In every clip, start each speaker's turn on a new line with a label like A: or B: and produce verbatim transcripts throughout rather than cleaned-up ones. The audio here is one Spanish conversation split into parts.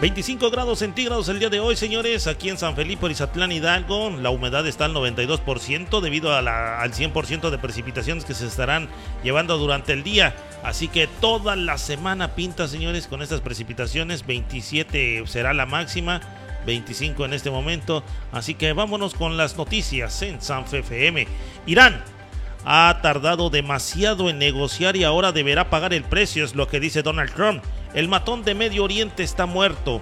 A: veinticinco grados centígrados el día de hoy, señores, aquí en San Felipe, Orizatlán, Hidalgo. La humedad está al noventa y dos por ciento debido a la, al cien por ciento de precipitaciones que se estarán llevando durante el día. Así que toda la semana pinta, señores, con estas precipitaciones. veintisiete será la máxima, veinticinco en este momento. Así que vámonos con las noticias en Sanfe F M. Irán ha tardado demasiado en negociar y ahora deberá pagar el precio, es lo que dice Donald Trump. El matón de Medio Oriente está muerto.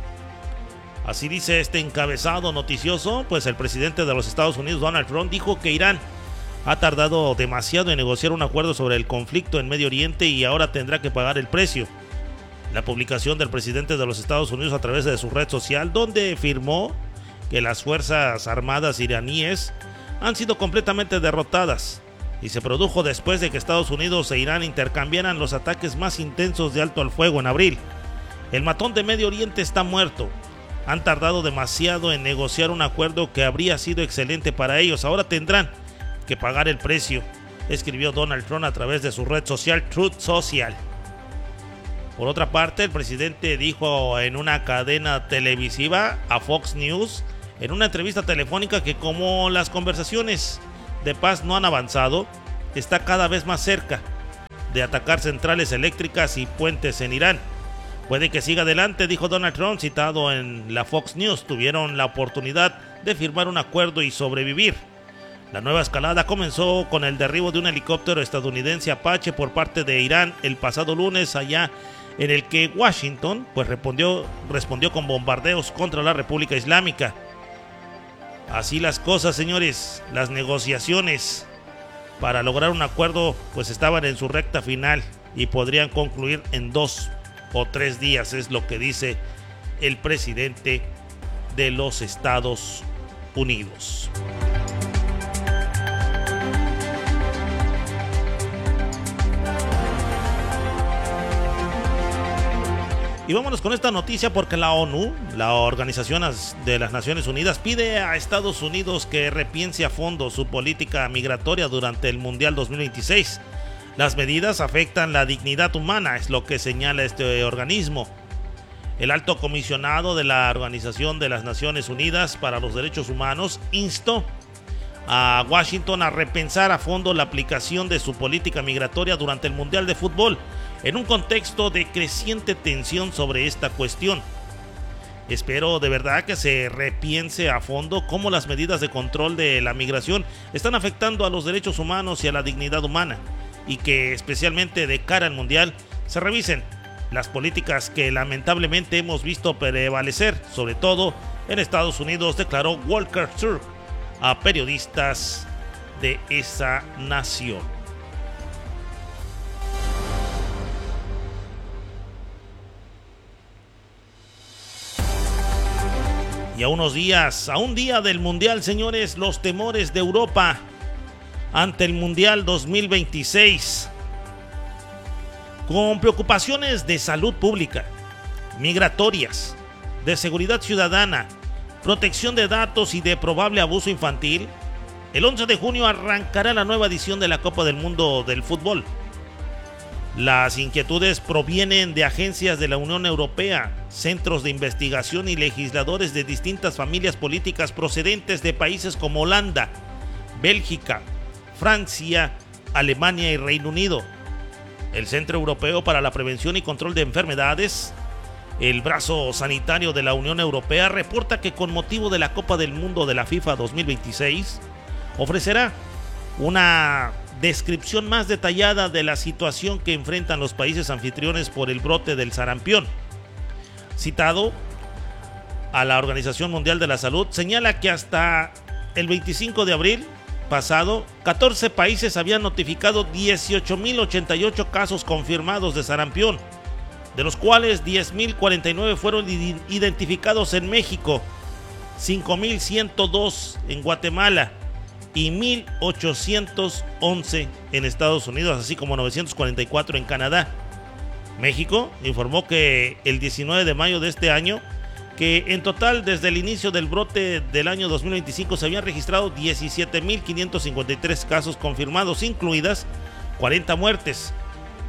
A: Así dice este encabezado noticioso, pues el presidente de los Estados Unidos, Donald Trump, dijo que Irán ha tardado demasiado en negociar un acuerdo sobre el conflicto en Medio Oriente y ahora tendrá que pagar el precio. La publicación del presidente de los Estados Unidos a través de su red social, donde afirmó que las fuerzas armadas iraníes han sido completamente derrotadas, y se produjo después de que Estados Unidos e Irán intercambiaran los ataques más intensos de alto al fuego en abril. El matón de Medio Oriente está muerto. Han tardado demasiado en negociar un acuerdo que habría sido excelente para ellos. Ahora tendrán que pagar el precio, escribió Donald Trump a través de su red social Truth Social. Por otra parte, el presidente dijo en una cadena televisiva a Fox News, en una entrevista telefónica, que como las conversaciones de paz no han avanzado, está cada vez más cerca de atacar centrales eléctricas y puentes en Irán. Puede que siga adelante, dijo Donald Trump, citado en la Fox News. Tuvieron la oportunidad de firmar un acuerdo y sobrevivir. La nueva escalada comenzó con el derribo de un helicóptero estadounidense Apache por parte de Irán el pasado lunes, allá en el que Washington pues respondió, respondió con bombardeos contra la República Islámica. Así las cosas, señores. Las negociaciones para lograr un acuerdo pues estaban en su recta final y podrían concluir en dos o tres días, es lo que dice el presidente de los Estados Unidos. Y vámonos con esta noticia porque la ONU, la Organización de las Naciones Unidas, pide a Estados Unidos que repiense a fondo su política migratoria durante el Mundial dos mil veintiséis. Las medidas afectan la dignidad humana, es lo que señala este organismo. El alto comisionado de la Organización de las Naciones Unidas para los Derechos Humanos instó a Washington a repensar a fondo la aplicación de su política migratoria durante el Mundial de Fútbol, en un contexto de creciente tensión sobre esta cuestión. Espero de verdad que se repiense a fondo cómo las medidas de control de la migración están afectando a los derechos humanos y a la dignidad humana, y que especialmente de cara al Mundial se revisen las políticas que lamentablemente hemos visto prevalecer, sobre todo en Estados Unidos, declaró Volker Turk a periodistas de esa nación. Y a unos días, a un día del Mundial, señores, los temores de Europa ante el Mundial dos mil veintiséis, con preocupaciones de salud pública, migratorias, de seguridad ciudadana, protección de datos y de probable abuso infantil. El once de junio arrancará la nueva edición de la Copa del Mundo del Fútbol. Las inquietudes provienen de agencias de la Unión Europea, centros de investigación y legisladores de distintas familias políticas procedentes de países como Holanda, Bélgica, Francia, Alemania y Reino Unido. El Centro Europeo para la Prevención y Control de Enfermedades, el brazo sanitario de la Unión Europea, reporta que con motivo de la Copa del Mundo de la FIFA dos mil veintiséis ofrecerá una descripción más detallada de la situación que enfrentan los países anfitriones por el brote del sarampión. Citado a la Organización Mundial de la Salud, señala que hasta el veinticinco de abril pasado, catorce países habían notificado dieciocho mil ochenta y ocho casos confirmados de sarampión, de los cuales diez mil cuarenta y nueve fueron identificados en México, cinco mil ciento dos en Guatemala y mil ochocientos once en Estados Unidos, así como novecientos cuarenta y cuatro en Canadá. México informó que el diecinueve de mayo de este año, que en total desde el inicio del brote del año dos mil veinticinco se habían registrado diecisiete mil quinientos cincuenta y tres casos confirmados, incluidas cuarenta muertes.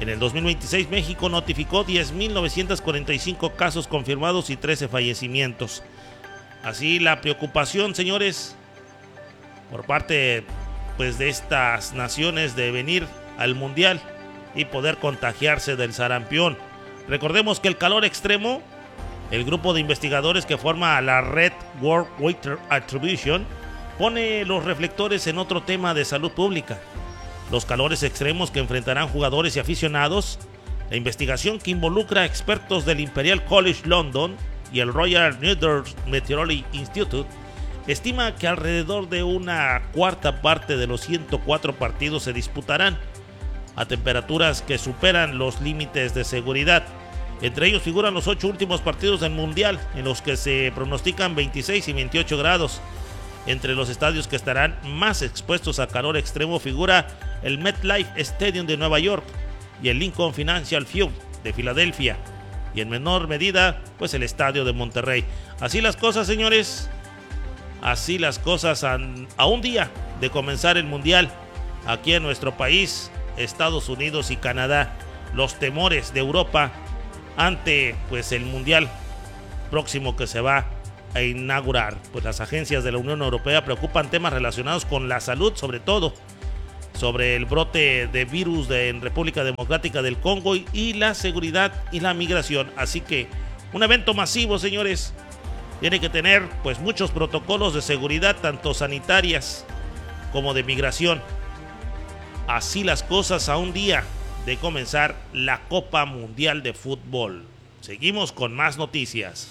A: En el dos mil veintiséis, México notificó diez mil novecientos cuarenta y cinco casos confirmados y trece fallecimientos. Así la preocupación, señores, por parte pues, de estas naciones de venir al Mundial y poder contagiarse del sarampión. Recordemos que el calor extremo, el grupo de investigadores que forma la Red World Weather Attribution, pone los reflectores en otro tema de salud pública: los calores extremos que enfrentarán jugadores y aficionados. La investigación, que involucra a expertos del Imperial College London y el Royal Northern Meteorology Institute, estima que alrededor de una cuarta parte de los ciento cuatro partidos se disputarán a temperaturas que superan los límites de seguridad. Entre ellos figuran los ocho últimos partidos del Mundial, en los que se pronostican veintiséis y veintiocho grados. Entre los estadios que estarán más expuestos a calor extremo figura el MetLife Stadium de Nueva York y el Lincoln Financial Field de Filadelfia, y en menor medida, pues el estadio de Monterrey. Así las cosas, señores, así las cosas a, a un día de comenzar el Mundial aquí en nuestro país, Estados Unidos y Canadá. Los temores de Europa ante pues el Mundial próximo que se va a inaugurar. Pues las agencias de la Unión Europea preocupan temas relacionados con la salud, sobre todo sobre el brote de virus de, en República Democrática del Congo y, y la seguridad y la migración. Así que un evento masivo, señores, tiene que tener pues muchos protocolos de seguridad, tanto sanitarias como de migración. Así las cosas a un día de comenzar la Copa Mundial de Fútbol. Seguimos con más noticias.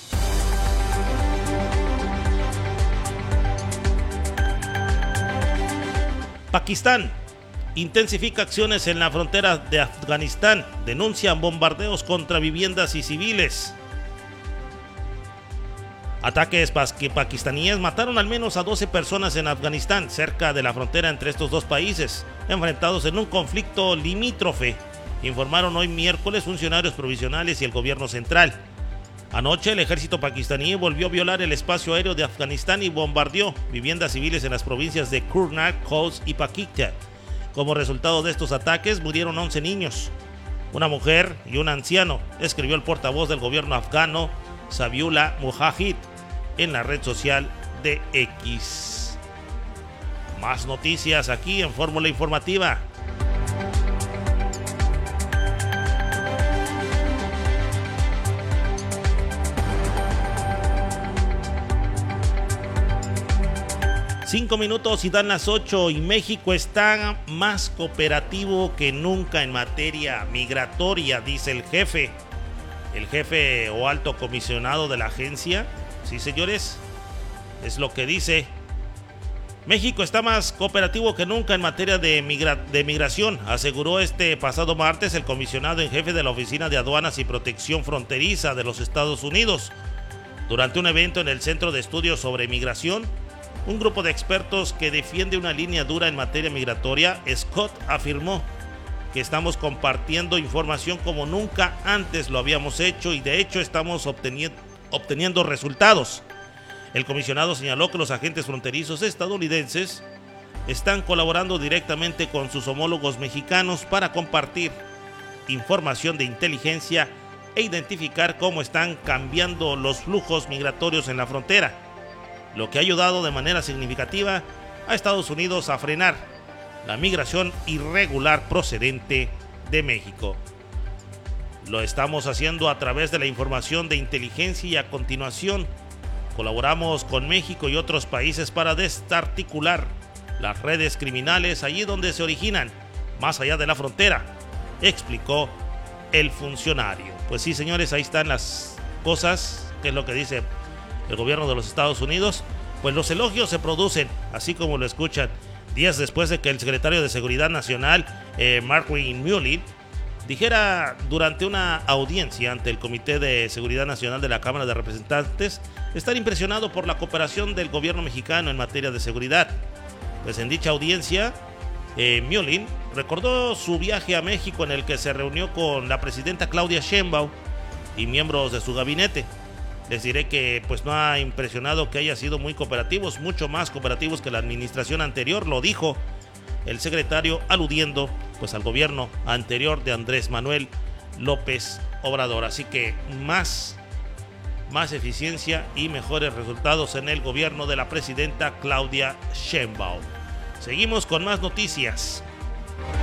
A: Pakistán intensifica acciones en la frontera de Afganistán. Denuncian bombardeos contra viviendas y civiles. Ataques pakistaníes mataron al menos a doce personas en Afganistán, cerca de la frontera entre estos dos países, enfrentados en un conflicto limítrofe, informaron hoy miércoles funcionarios provisionales y el gobierno central. Anoche el ejército pakistaní volvió a violar el espacio aéreo de Afganistán y bombardeó viviendas civiles en las provincias de Kurnak, Khost y Paktia. Como resultado de estos ataques murieron once niños, una mujer y un anciano, escribió el portavoz del gobierno afgano, Zabiullah Mujahid, en la red social de X. Más noticias aquí en Fórmula Informativa. Cinco minutos y dan las ocho, y México está más cooperativo que nunca en materia migratoria, dice el jefe. El jefe o alto comisionado de la agencia. Sí, señores, es lo que dice. México está más cooperativo que nunca en materia de, migra- de migración, aseguró este pasado martes el comisionado en jefe de la Oficina de Aduanas y Protección Fronteriza de los Estados Unidos. Durante un evento en el Centro de Estudios sobre Migración, un grupo de expertos que defiende una línea dura en materia migratoria, Scott afirmó que estamos compartiendo información como nunca antes lo habíamos hecho y de hecho estamos obteniendo, obteniendo resultados. El comisionado señaló que los agentes fronterizos estadounidenses están colaborando directamente con sus homólogos mexicanos para compartir información de inteligencia e identificar cómo están cambiando los flujos migratorios en la frontera, lo que ha ayudado de manera significativa a Estados Unidos a frenar la migración irregular procedente de México. Lo estamos haciendo a través de la información de inteligencia y a continuación colaboramos con México y otros países para desarticular las redes criminales allí donde se originan, más allá de la frontera, explicó el funcionario. Pues sí, señores, ahí están las cosas, que es lo que dice el gobierno de los Estados Unidos. Pues los elogios se producen, así como lo escuchan, días después de que el secretario de Seguridad Nacional, eh, Markwin Mullin, dijera durante una audiencia ante el Comité de Seguridad Nacional de la Cámara de Representantes estar impresionado por la cooperación del gobierno mexicano en materia de seguridad. Pues en dicha audiencia, eh, Mullin recordó su viaje a México en el que se reunió con la presidenta Claudia Sheinbaum y miembros de su gabinete. Les diré que pues no ha impresionado que haya sido muy cooperativos, mucho más cooperativos que la administración anterior, lo dijo el secretario, aludiendo pues al gobierno anterior de Andrés Manuel López Obrador. Así que más, más eficiencia y mejores resultados en el gobierno de la presidenta Claudia Sheinbaum. Seguimos con más noticias.